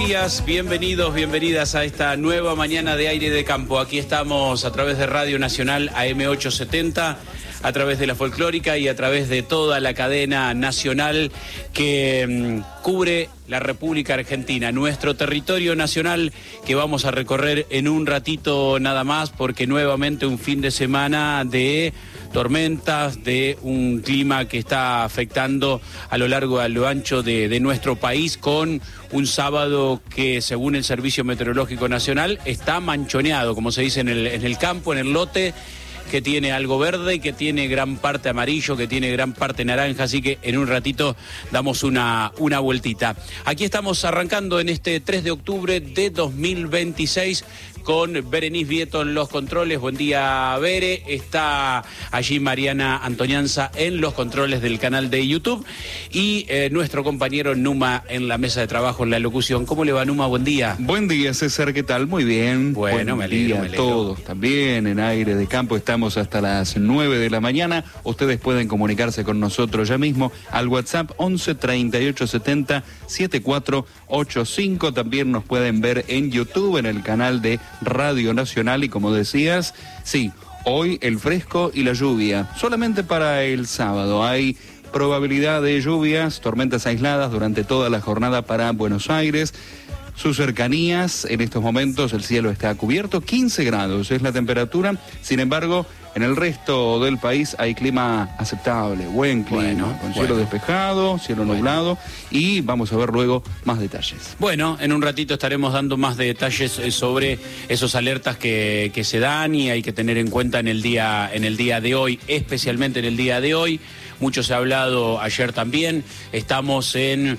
días, bienvenidos, bienvenidas a esta nueva mañana de Aire de Campo. Aquí estamos a través de Radio Nacional AM870, a través de la folclórica y a través de toda la cadena nacional que cubre la República Argentina, nuestro territorio nacional que vamos a recorrer en un ratito nada más, porque nuevamente un fin de semana de tormentas, de un clima que está afectando a lo largo y a lo ancho de nuestro país, con un sábado que, según el Servicio Meteorológico Nacional, está manchoneado, como se dice en el campo, en el lote, que tiene algo verde y que tiene gran parte amarillo, que tiene gran parte naranja, así que en un ratito damos una vueltita. Aquí estamos arrancando en este 3 de octubre de 2026 con Berenice Vieto en los controles. Buen día, Bere. Está allí Mariana Antonianza en los controles del canal de YouTube y nuestro compañero Numa en la mesa de trabajo, en la locución. ¿Cómo le va, Numa? Buen día. Buen día, César. ¿Qué tal? Muy bien. Bueno, me alegro. Buen día a todos también en Aire de Campo. Estamos hasta las 9 de la mañana. Ustedes pueden comunicarse con nosotros ya mismo al WhatsApp 11 38 70 7485. También nos pueden ver en YouTube, en el canal de Radio Nacional. Y como decías, sí, hoy el fresco y la lluvia. Solamente para el sábado hay probabilidad de lluvias, tormentas aisladas durante toda la jornada para Buenos Aires. Sus cercanías, en estos momentos el cielo está cubierto, 15 grados es la temperatura. Sin embargo, en el resto del país hay clima aceptable, buen clima, con cielo despejado, cielo nublado, y vamos a ver luego más detalles. Bueno, en un ratito estaremos dando más detalles sobre esos alertas que se dan y hay que tener en cuenta en el día de hoy, especialmente en el día de hoy. Mucho se ha hablado ayer también. Estamos en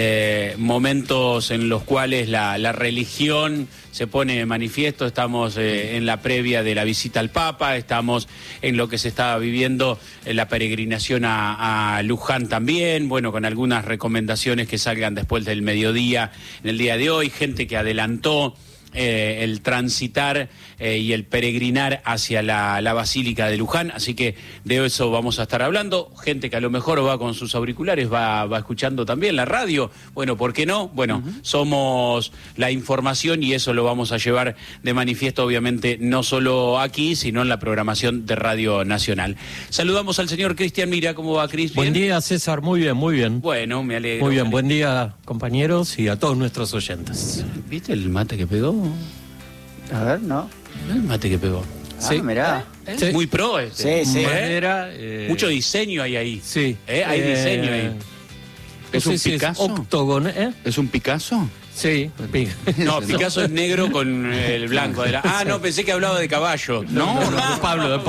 momentos en los cuales la religión se pone de manifiesto. Estamos en la previa de la visita al Papa, estamos en lo que se está viviendo en la peregrinación a Luján también, bueno, con algunas recomendaciones que salgan después del mediodía en el día de hoy, gente que adelantó el transitar y el peregrinar hacia la Basílica de Luján, así que de eso vamos a estar hablando. Gente que a lo mejor va con sus auriculares, va escuchando también la radio, bueno, ¿por qué no? Bueno, somos la información y eso lo vamos a llevar de manifiesto, obviamente, no solo aquí, sino en la programación de Radio Nacional. Saludamos al señor Cristian Mira. ¿Cómo va, Cris? Buen día, César, muy bien, muy bien. Bueno, me alegro. Muy bien, buen día, compañeros, y a todos nuestros oyentes. ¿Viste el mate que pegó? A ver, ¿no? El mate que pegó. Sí, mirá. Sí. Muy pro este. Sí, sí. Madera, Mucho diseño hay ahí. Sí. Hay diseño ahí. ¿Es un Picasso? Es octógono, ¿eh? ¿Es un Picasso? Sí. No, Picasso es negro con el blanco. No, pensé que hablaba de caballo. No, de Pablo.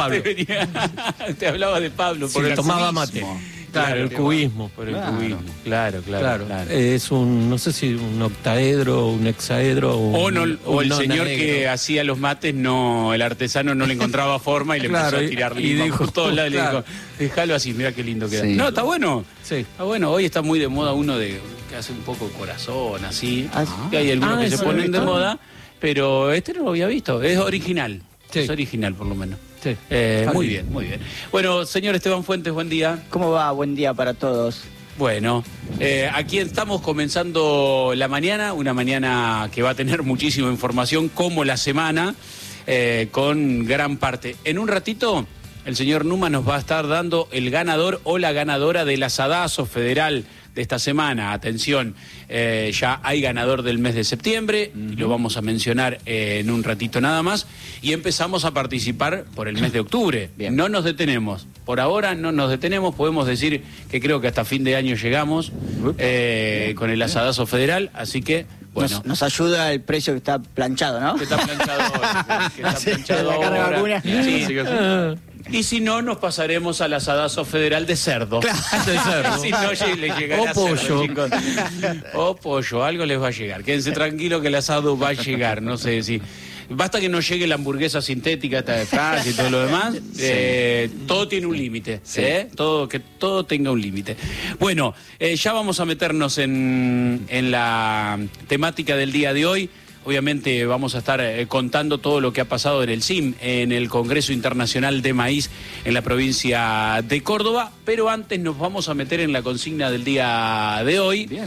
Te hablaba de Pablo. Por el tomaba mate. Claro, el cubismo. Por el cubismo. Claro. Es no sé si un octaedro, un hexaedro. O el señor que hacía los mates, el artesano no le encontraba forma y le empezó a tirar lima por todos lados. Le dijo, déjalo así, mira qué lindo queda. Sí. No, está bueno. Sí. Está bueno. Hoy está muy de moda uno que hace un poco corazón, así. Que hay algunos que se ponen de moda, pero este no lo había visto. Es original. Sí. Es original, por lo menos. Sí. Muy bien. Bueno, señor Esteban Fuentes, buen día. ¿Cómo va? Buen día para todos. Bueno, aquí estamos comenzando la mañana, una mañana que va a tener muchísima información, como la semana, con gran parte. En un ratito, el señor Numa nos va a estar dando el ganador o la ganadora del asadazo federal de esta semana. Atención, ya hay ganador del mes de septiembre, y lo vamos a mencionar en un ratito nada más, y empezamos a participar por el mes de octubre. Bien. No nos detenemos, por ahora no nos detenemos, podemos decir que creo que hasta fin de año llegamos con el asadazo federal, así que bueno. Nos ayuda el precio que está planchado, ¿no? Que está planchado ahora. Que está planchado la carne ahora. vacuna. Sí. Y si no, nos pasaremos al asadazo federal de cerdo. Claro, de cerdo. Si no, le llegará o pollo. Cerdo, chicos. O pollo, algo les va a llegar. Quédense tranquilos que el asado va a llegar. No sé si... Basta que no llegue la hamburguesa sintética esta de Francia y todo lo demás. Todo tiene un límite. Sí. Que todo tenga un límite. Bueno, ya vamos a meternos en la temática del día de hoy. Obviamente vamos a estar contando todo lo que ha pasado en el CIM, en el Congreso Internacional de Maíz en la provincia de Córdoba, pero antes nos vamos a meter en la consigna del día de hoy. Bien.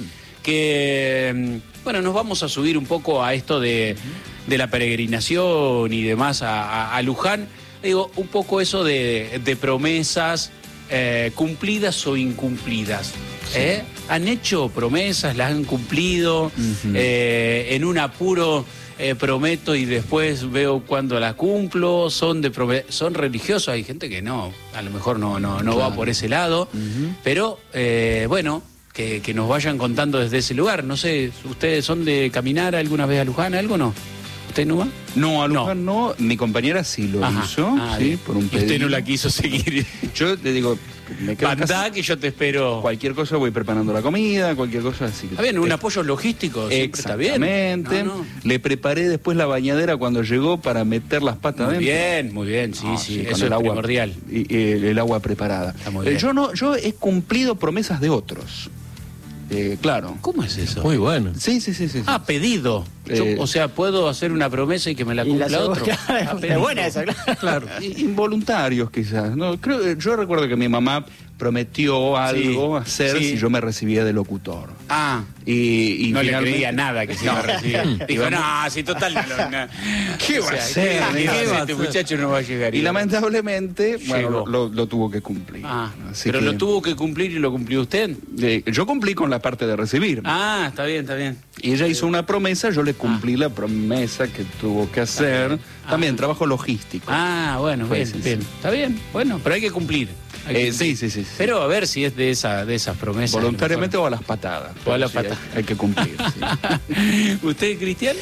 que, bueno, nos vamos a subir un poco a esto de la peregrinación y demás a Luján. Digo, un poco eso de promesas cumplidas o incumplidas. ¿Han hecho promesas? ¿Las han cumplido? En un apuro prometo y después veo cuándo las cumplo. Son religiosos. Hay gente que no, a lo mejor no va por ese lado. Pero, bueno, que nos vayan contando desde ese lugar. No sé, ¿ustedes son de caminar alguna vez a Luján? ¿Algo no? ¿Usted no va? No, a Luján no. Mi compañera sí lo hizo, sí, por un y pedido. usted no la quiso seguir. Yo le digo, me quedo en Andá casa. que yo te espero. Cualquier cosa voy preparando la comida, cualquier cosa así. Está bien, un apoyo logístico siempre está bien. Exactamente. No. Le preparé después la bañadera cuando llegó para meter las patas dentro. Muy bien, sí, No, sí, con eso el es agua, primordial. Y el agua preparada. Está muy bien. Yo he cumplido promesas de otros. Claro. ¿Cómo es eso? Muy bueno. Sí. Ah, pedido. Yo, o sea, puedo hacer una promesa y que me la Y la cumpla otro. segunda- pedido. es buena esa, claro. Claro. Involuntarios quizás. No, yo recuerdo que mi mamá prometió algo hacer sí. si yo me recibía de locutor. Ah, Y no le finalmente- creía nada que se iba a recibir. Dijo, no, si total no. ¿Qué va a hacer? ¿Qué va a ¿Qué hacer? Este muchacho no va a llegar. Y lamentablemente, bueno, Llegó. lo tuvo que cumplir. Ah, Así pero que, lo tuvo que cumplir y lo cumplió usted. yo cumplí con la parte de recibir. Ah, está bien, está bien. Y ella hizo una promesa, yo le cumplí la promesa que tuvo que hacer. También trabajo logístico. Ah, bueno, Pues, bien, sí, bien. sí. Está bien, bueno, pero hay que cumplir. Hay que cumplir. Sí. Pero a ver si es de esas promesas. Voluntariamente o a las patadas. O a las Pero sí, patadas. hay que cumplir. Sí. ¿Usted, Cristian?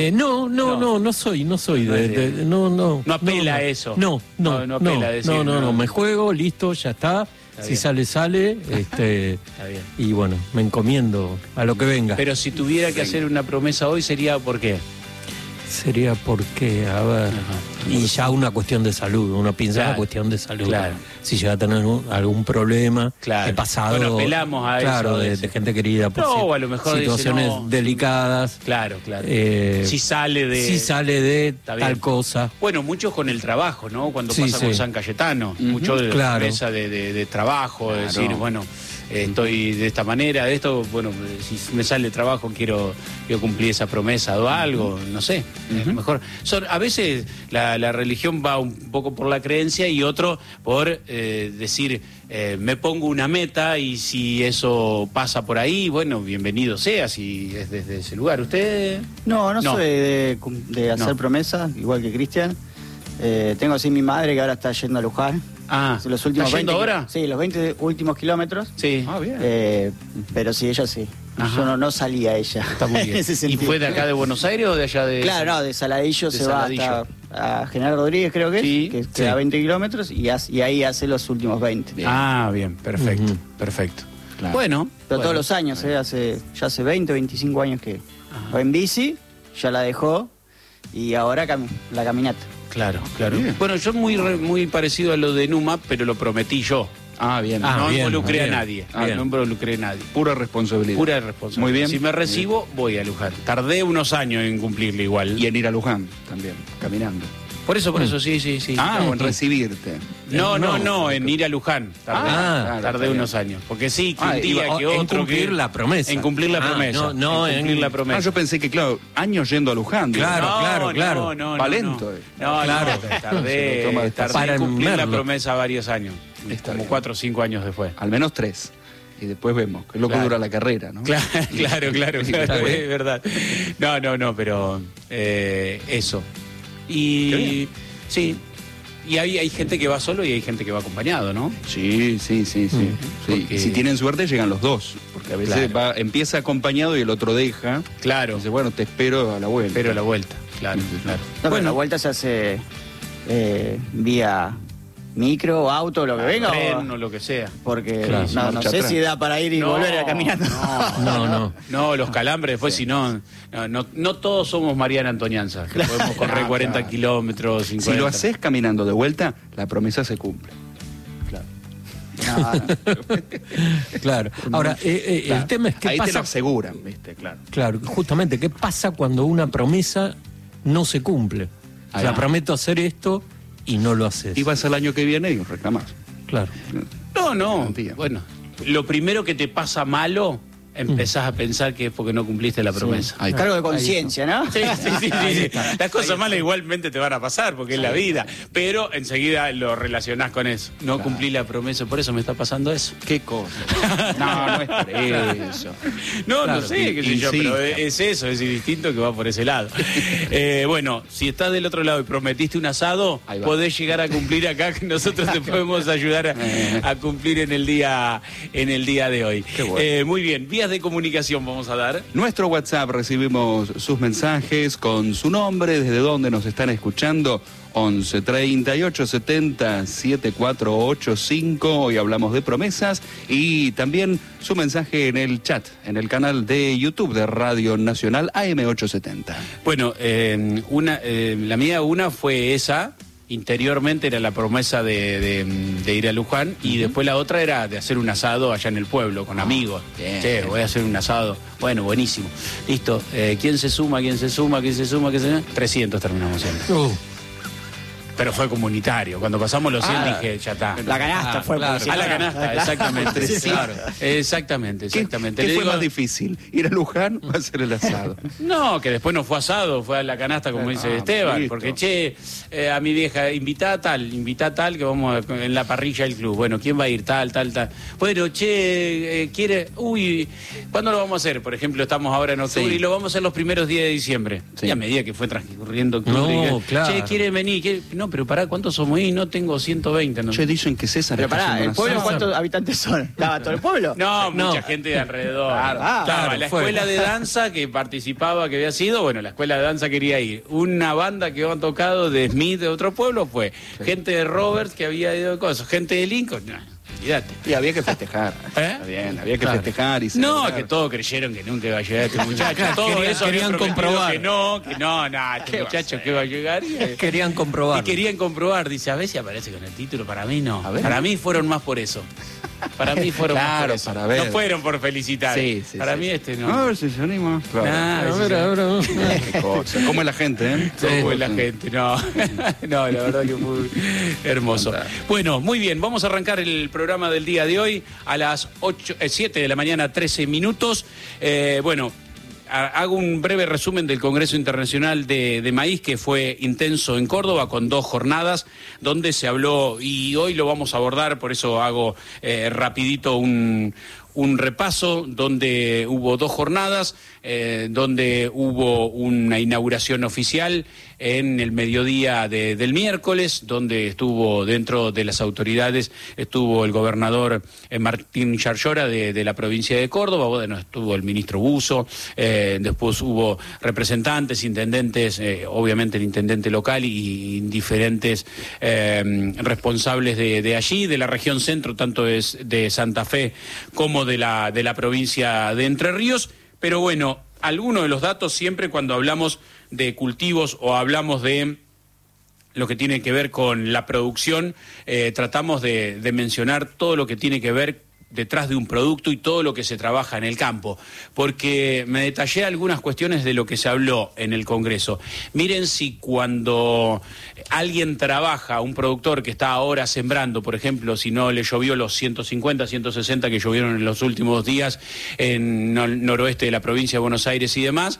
No soy no. No apela a eso. No apela a decir, no, me juego, listo, ya está. Si bien. sale, Está bien. y bueno, me encomiendo a lo que venga. Pero si tuviera que hacer una promesa hoy, sería ¿por qué? Sería porque, a ver, y ya una cuestión de salud, uno piensa en Claro, una cuestión de salud. claro. Si llega a tener algún problema, Claro. he pasado, Bueno, apelamos a claro, eso, de gente querida por No, o a lo mejor situaciones dice, no. delicadas. Claro. Si sale de... sale de Está bien. tal cosa. Bueno, muchos con el trabajo, ¿no? Cuando Sí, pasa sí. con San Cayetano, mucho de Claro. promesa de trabajo, de Claro. decir, bueno, estoy de esta manera, de esto, bueno, si me sale trabajo quiero cumplir esa promesa o algo, no sé, a lo mejor. A veces la religión va un poco por la creencia y otro por decir, me pongo una meta y si eso pasa por ahí, bueno, bienvenido sea, si es desde ese lugar. ¿Usted? No No. soy de hacer No. promesas, igual que Cristian. Tengo así mi madre que ahora está yendo a Luján. Ah, Los últimos ¿está yendo 20 ahora? Sí, los 20 últimos kilómetros. Sí. Ah, bien. Pero sí, ella sí. Ajá. Yo no salía ella. Está muy en bien. ese ¿Y sentido. fue de acá de Buenos Aires o de allá de...? Claro, no, de Saladillo De se Saladillo. va hasta a General Rodríguez, creo que Sí, es, que sí. queda 20 kilómetros y ahí hace los últimos 20. Ah, bien, perfecto, Ujú. perfecto. Claro. Bueno. Pero bueno, todos los años, ya hace 20, 25 años que va en bici, ya la dejó y ahora la caminata. Claro. Bien. Bueno, yo muy parecido a lo de Numa, pero lo prometí yo. Ah, bien. Ah, no bien, involucré bien. a nadie. Bien. No involucré a nadie. Pura responsabilidad. Pura responsabilidad. Muy bien. Si me recibo, voy a Luján. Tardé unos años en cumplirle igual. Y en ir a Luján también, caminando. Por eso, sí. Ah, o en recibirte. No, en ir a Luján. Tardé, Ah, tardé está unos años. Porque sí, que Ah, un día iba- que en otro. cumplir que- la promesa. En cumplir la Ah, promesa. no, en cumplir en- la promesa. Yo pensé que, claro, años yendo a Luján. digo. Claro. No. Palento, No, Claro. Tardé, Se lo toma despacio. tardé Para en cumplir la Merlo. promesa varios años. Está Como bien. 4 o 5 años después. Al menos 3. Y después vemos, que es lo que Claro. dura la carrera, ¿no? Claro, Está bien. es verdad. No, pero eso. Qué Y bien. sí. Y hay gente que va solo y hay gente que va acompañado, ¿no? Sí. Sí. Porque- Si tienen suerte, llegan los dos. Porque a veces Claro. empieza acompañado y el otro deja. Claro. Dice, bueno, te espero a la vuelta. Pero la vuelta, claro. No, pero la vuelta se hace vía micro, auto, lo que venga. Tren o lo que sea. Porque Claro, no marcha sé atrás. si da para ir y volver caminando. No. No, los calambres después, si no, no todos somos Mariana Antonianza, que podemos correr 40 kilómetros, 50. Si lo haces caminando de vuelta, la promesa se cumple. Claro. Ahora, el tema es qué Ahí te lo pasa. aseguran, ¿viste? Claro. Claro, justamente, ¿qué pasa cuando una promesa no se cumple? O sea, Ahí. prometo hacer esto y no lo haces. Y vas el año que viene y reclamás. Claro. No. Garantía. Bueno, lo primero que te pasa malo, empezás a pensar que es porque no cumpliste la promesa. Sí. Cargo de conciencia, ¿no? Sí. Las cosas malas igualmente te van a pasar porque es la vida, pero enseguida lo relacionás con eso. No cumplí la promesa, por eso me está pasando eso. ¿Qué cosa? No es por eso. No sé, qué sé yo, pero es eso, es distinto que va por ese lado. Bueno, si estás del otro lado y prometiste un asado, podés llegar a cumplir acá, que nosotros te podemos ayudar a cumplir en el día de hoy. Bueno. Muy bien, vías de comunicación vamos a dar. Nuestro WhatsApp, recibimos sus mensajes con su nombre, desde dónde nos están escuchando. 11 38 70 7485. Hoy hablamos de promesas y también su mensaje en el chat, en el canal de YouTube de Radio Nacional AM870. Bueno, la mía fue esa. Interiormente era la promesa de ir a Luján y después la otra era de hacer un asado allá en el pueblo con amigos. Che, voy a hacer un asado. Bueno, buenísimo. Listo. ¿Quién se suma? 300 terminamos siendo. Pero fue comunitario. Cuando pasamos los 100 dije, ya está. La canasta fue. Claro. A la canasta, exactamente. Sí. Claro. Exactamente. ¿Qué fue más difícil? ¿Ir a Luján o hacer el asado? No, que después no fue asado, fue a la canasta, como dice Esteban. Listo. Porque, a mi vieja, invita a tal, que vamos en la parrilla del club. Bueno, ¿quién va a ir? Tal. Bueno, quiere... Uy, ¿cuándo lo vamos a hacer? Por ejemplo, estamos ahora en octubre y lo vamos a hacer los primeros días de diciembre. Sí. Y a medida que fue transcurriendo octubre... claro. ¿Quieren venir? No, pero pará, ¿cuántos somos ahí? No tengo 120. No. Dicen que César... Pero pará, ¿el pueblo cuántos habitantes son? ¿Estaba todo el pueblo? No, mucha gente de alrededor. Claro, la escuela de danza que participaba, que había sido, bueno, la escuela de danza quería ir. Una banda que habían tocado de Smith de otro pueblo fue. Gente de Roberts que había ido de cosas. Gente de Lincoln, olvídate. Y había que festejar. Está bien, había que festejar y celebrar. No, que todos creyeron que nunca iba a llegar este muchacho. Todo eso querían comprobar. Que no, este muchacho que va a llegar. Querían comprobar. Y querían comprobar. Dice, a ver si aparece con el título. Para mí no. Para mí fueron más por eso. Para mí fueron más por eso. Para ver. No fueron por felicitar. Para mí no. A ver si se anima. Claro. A ver. Qué cosa. ¿Cómo es la gente, eh? ¿Cómo es la gente? No, la verdad que fue hermoso. Bueno, muy bien. Vamos a arrancar el programa del día de hoy a las 7 de la mañana, 13 minutos. Bueno, hago un breve resumen del Congreso Internacional de Maíz, que fue intenso en Córdoba, con 2 jornadas, donde se habló, y hoy lo vamos a abordar, por eso hago rapidito un repaso, donde hubo 2 jornadas, donde hubo una inauguración oficial en el mediodía del miércoles, donde estuvo dentro de las autoridades, estuvo el gobernador Martín Yarlora de la provincia de Córdoba, bueno, estuvo el ministro Buzo, después hubo representantes, intendentes, obviamente el intendente local y diferentes responsables de allí, de la región centro, tanto es de Santa Fe como de la provincia de Entre Ríos. Pero bueno, algunos de los datos, siempre cuando hablamos de cultivos o hablamos de lo que tiene que ver con la producción, tratamos de mencionar todo lo que tiene que ver detrás de un producto y todo lo que se trabaja en el campo, porque me detallé algunas cuestiones de lo que se habló en el Congreso. Miren, si cuando alguien trabaja, un productor que está ahora sembrando, por ejemplo, si no le llovió los 150, 160 que llovieron en los últimos días en el noroeste de la provincia de Buenos Aires y demás,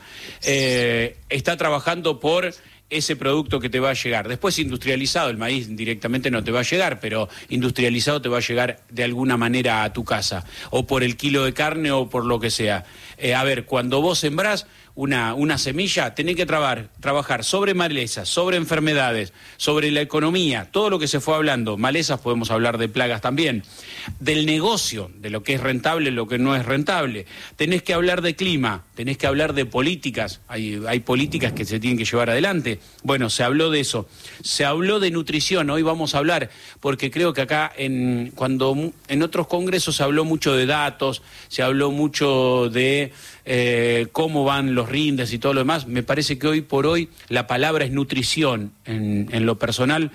está trabajando por ese producto que te va a llegar. Después industrializado, el maíz directamente no te va a llegar, pero industrializado te va a llegar de alguna manera a tu casa, o por el kilo de carne o por lo que sea. A ver, cuando vos sembrás una semilla, tenés que trabajar sobre malezas, sobre enfermedades, sobre la economía, todo lo que se fue hablando. Malezas, podemos hablar de plagas también, del negocio, de lo que es rentable, lo que no es rentable. Tenés que hablar de clima, tenés que hablar de políticas, hay políticas que se tienen que llevar adelante. Bueno, se habló de eso. Se habló de nutrición, hoy vamos a hablar, porque creo que acá, cuando en otros congresos se habló mucho de datos, se habló mucho de cómo van los rindes y todo lo demás, me parece que hoy por hoy la palabra es nutrición en lo personal,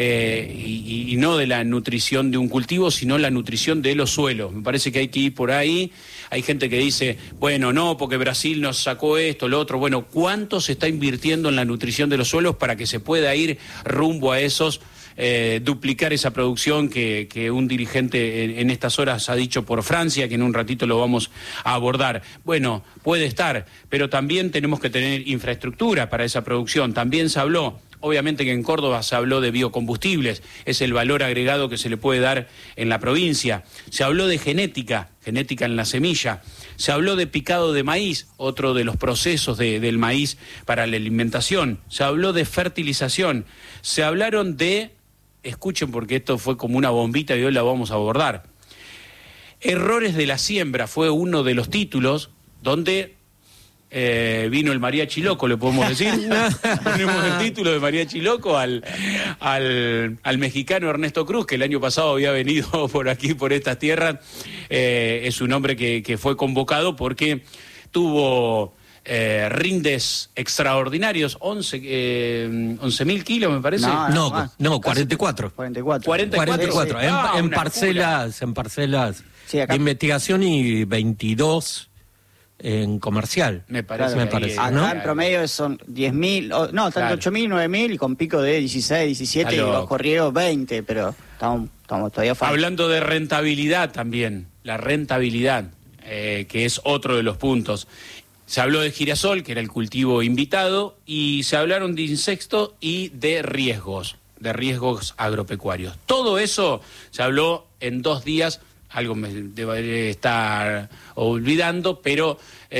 y no de la nutrición de un cultivo, sino la nutrición de los suelos. Me parece que hay que ir por ahí. Hay gente que dice, bueno, no, porque Brasil nos sacó esto, lo otro. Bueno, ¿cuánto se está invirtiendo en la nutrición de los suelos para que se pueda ir rumbo a esos duplicar esa producción que un dirigente en estas horas ha dicho por Francia, que en un ratito lo vamos a abordar. Bueno, puede estar, pero también tenemos que tener infraestructura para esa producción. También se habló, obviamente que en Córdoba se habló de biocombustibles, es el valor agregado que se le puede dar en la provincia. Se habló de genética en la semilla. Se habló de picado de maíz, otro de los procesos del maíz para la alimentación. Se habló de fertilización. Se hablaron de, escuchen porque esto fue como una bombita y hoy la vamos a abordar. Errores de la siembra fue uno de los títulos donde vino el mariachi loco, le podemos decir. Ponemos el título de mariachi loco al mexicano Ernesto Cruz, que el año pasado había venido por aquí, por estas tierras. Es un hombre que fue convocado porque tuvo rindes extraordinarios, 11.000 kilos me parece. No, 44. 44. En parcelas Sí, acá. de investigación y 22 en comercial. Me parece. Acá ¿no? en promedio son 10.000, tanto Claro. 8.000, 9.000 y con pico de 16, 17 y Aló. los corridos 20, pero estamos todavía falta. Hablando de rentabilidad también, la rentabilidad, que es otro de los puntos. Se habló de girasol, que era el cultivo invitado, y se hablaron de insectos y de riesgos agropecuarios. Todo eso se habló en 2 días, algo me debe estar olvidando, pero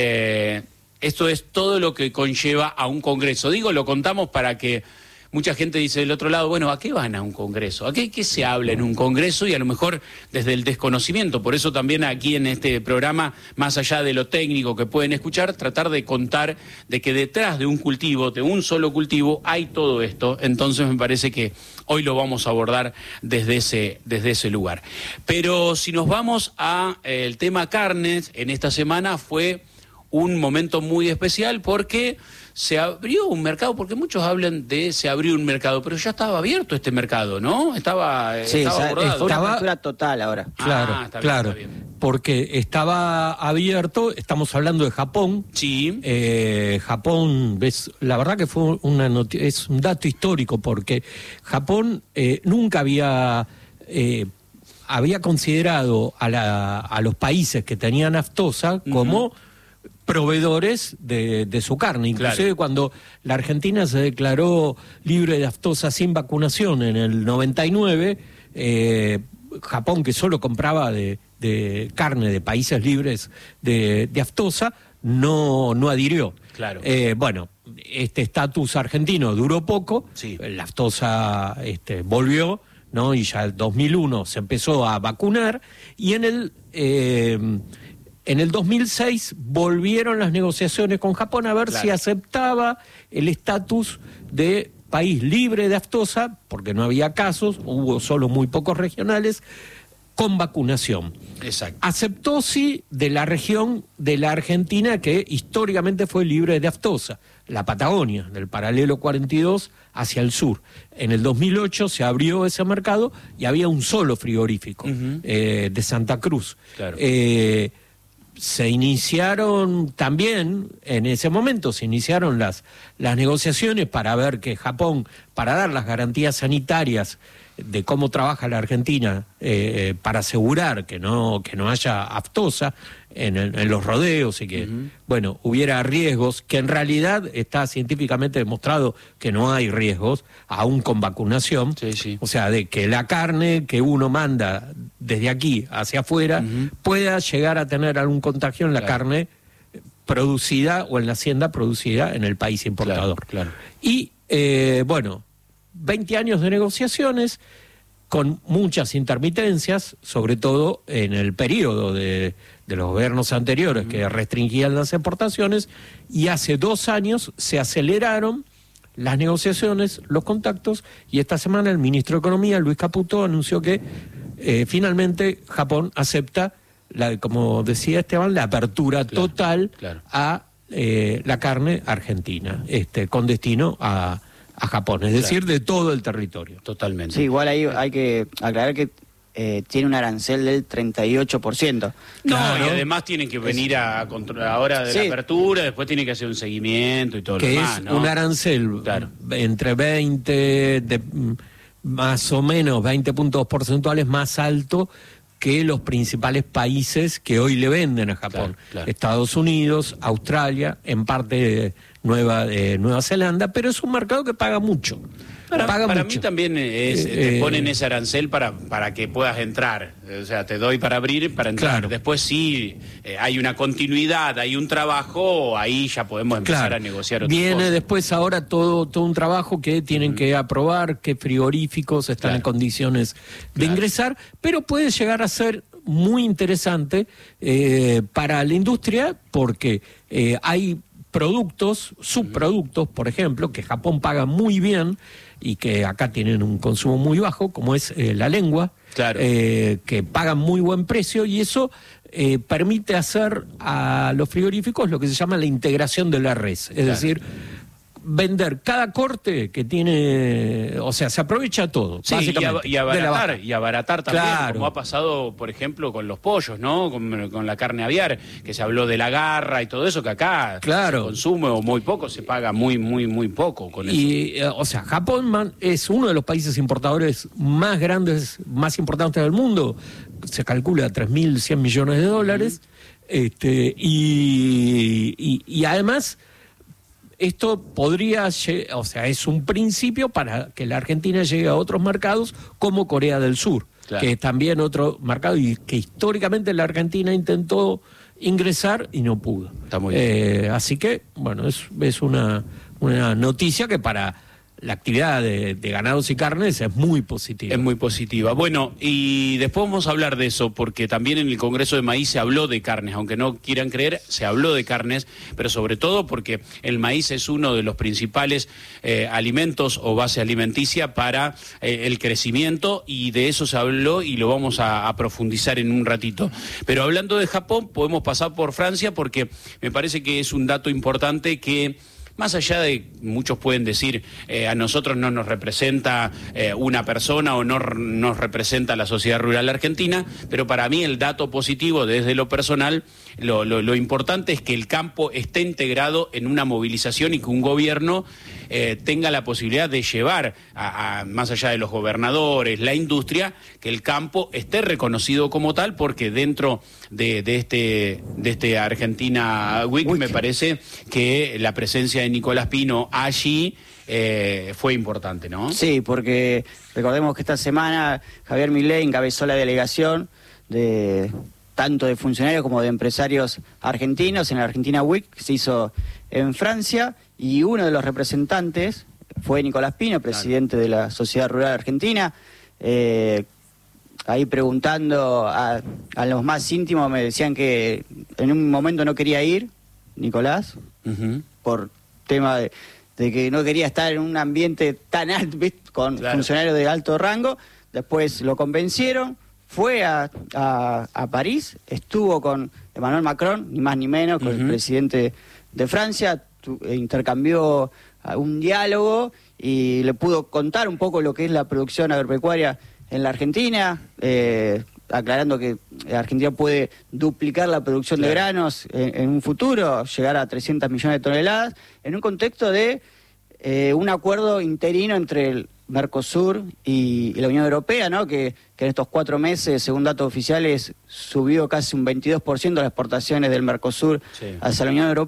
esto es todo lo que conlleva a un congreso. Digo, lo contamos para que mucha gente dice del otro lado, bueno, ¿a qué van a un congreso? ¿A qué se habla en un congreso? Y a lo mejor desde el desconocimiento. Por eso también aquí en este programa, más allá de lo técnico que pueden escuchar, tratar de contar de que detrás de un cultivo, de un solo cultivo, hay todo esto. Entonces me parece que hoy lo vamos a abordar desde ese lugar. Pero si nos vamos a el tema carnes, en esta semana fue un momento muy especial porque se abrió un mercado, porque muchos hablan de se abrió un mercado, pero ya estaba abierto este mercado, ¿no? Estaba abordado. Una apertura total ahora. Claro, está bien, claro. está bien. Porque estaba abierto, estamos hablando de Japón. Sí. Japón, la verdad que fue es un dato histórico, porque Japón nunca había considerado a los países que tenían aftosa como proveedores de su carne. Inclusive Claro. cuando la Argentina se declaró libre de aftosa sin vacunación en el 99, Japón, que solo compraba de carne de países libres de aftosa, no adhirió. Claro. Bueno, este estatus argentino duró poco, Sí. la aftosa volvió, ¿no? Y ya en 2001 se empezó a vacunar, y en el 2006 volvieron las negociaciones con Japón a ver Claro. si aceptaba el estatus de país libre de aftosa, porque no había casos, hubo solo muy pocos regionales, con vacunación. Exacto. Aceptó sí de la región de la Argentina que históricamente fue libre de aftosa, la Patagonia, del paralelo 42 hacia el sur. En el 2008 se abrió ese mercado y había un solo frigorífico de Santa Cruz. Claro. Se iniciaron también, en ese momento se iniciaron las negociaciones para ver que Japón, para dar las garantías sanitarias de cómo trabaja la Argentina, para asegurar que no haya aftosa en los rodeos y que, bueno, hubiera riesgos, que en realidad está científicamente demostrado que no hay riesgos, aún con vacunación. Sí, sí. O sea, de que la carne que uno manda desde aquí hacia afuera pueda llegar a tener algún contagio en la Claro. carne producida o en la hacienda producida en el país importador. Claro. Y, bueno, 20 años de negociaciones con muchas intermitencias, sobre todo en el periodo de los gobiernos anteriores que restringían las exportaciones, y hace 2 años se aceleraron las negociaciones, los contactos, y esta semana el ministro de Economía, Luis Caputo, anunció que finalmente Japón acepta, como decía Esteban, la apertura total a la carne argentina, con destino a Japón, es decir, de todo el territorio. Totalmente. Sí, igual ahí hay que aclarar que tiene un arancel del 38%. No, Claro. y además tienen que venir a controlar ahora de la Sí. apertura, después tienen que hacer un seguimiento y todo Que lo es demás, ¿no? un arancel Claro. entre 20, más o menos 20 puntos porcentuales más alto que los principales países que hoy le venden a Japón. Claro. Estados Unidos, Australia, en parte Nueva Zelanda, pero es un mercado que paga mucho. Para mí también te ponen ese arancel para que puedas entrar. O sea, te doy para abrir, para entrar. Claro. Después sí, hay una continuidad, hay un trabajo, ahí ya podemos empezar a negociar otras Viene cosas. después ahora todo un trabajo que tienen que aprobar, qué frigoríficos están en condiciones de ingresar, pero puede llegar a ser muy interesante para la industria porque hay productos, subproductos, por ejemplo, que Japón paga muy bien y que acá tienen un consumo muy bajo, como es la lengua, que pagan muy buen precio, y eso permite hacer a los frigoríficos lo que se llama la integración de la res, es decir, vender cada corte que tiene, o sea, se aprovecha todo. Sí, básicamente, y abaratar también, Claro. como ha pasado, por ejemplo, con los pollos, ¿no? Con la carne aviar, que se habló de la garra y todo eso, que acá se consume o muy poco, se paga muy poco con eso. Y, o sea, Japón es uno de los países importadores más grandes, más importantes del mundo. Se calcula 3.100 millones de dólares. Y además, esto podría, o sea, es un principio para que la Argentina llegue a otros mercados como Corea del Sur, que es también otro mercado y que históricamente la Argentina intentó ingresar y no pudo. Está muy bien. Así que, bueno, es una noticia que para la actividad de ganados y carnes es muy positiva. Es muy positiva. Bueno, y después vamos a hablar de eso, porque también en el Congreso de Maíz se habló de carnes, aunque no quieran creer, se habló de carnes, pero sobre todo porque el maíz es uno de los principales alimentos o base alimenticia para el crecimiento, y de eso se habló y lo vamos a profundizar en un ratito. Pero hablando de Japón, podemos pasar por Francia, porque me parece que es un dato importante que, más allá de, muchos pueden decir, a nosotros no nos representa una persona o no nos representa la sociedad rural argentina, pero para mí el dato positivo desde lo personal, lo importante es que el campo esté integrado en una movilización y que un gobierno tenga la posibilidad de llevar, más allá de los gobernadores, la industria, que el campo esté reconocido como tal, porque dentro de este Argentina Week me parece que la presencia de Nicolás Pino allí fue importante, ¿no? Sí, porque recordemos que esta semana Javier Milei encabezó la delegación de tanto de funcionarios como de empresarios argentinos en la Argentina Week, que se hizo en Francia, y uno de los representantes fue Nicolás Pino, presidente de la Sociedad Rural Argentina. Ahí preguntando a los más íntimos, me decían que en un momento no quería ir, Nicolás, por tema de que no quería estar en un ambiente tan alto, ¿viste? Con funcionarios de alto rango. Después lo convencieron, fue a París, estuvo con Emmanuel Macron, ni más ni menos, con el presidente de Francia, intercambió un diálogo y le pudo contar un poco lo que es la producción agropecuaria en la Argentina, aclarando que Argentina puede duplicar la producción de granos en un futuro, llegar a 300 millones de toneladas, en un contexto de un acuerdo interino entre el Mercosur y la Unión Europea, ¿no? Que en estos 4 meses, según datos oficiales, subió casi un 22% las exportaciones del Mercosur hacia la Unión